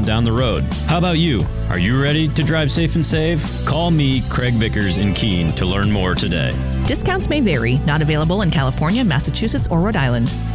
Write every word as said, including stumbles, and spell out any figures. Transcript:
down the road. How about you? Are you ready to drive safe and save? Call me, Craig Vickers in Keene, to learn more today. Discounts may vary. Not available in California, Massachusetts, or Rhode Island.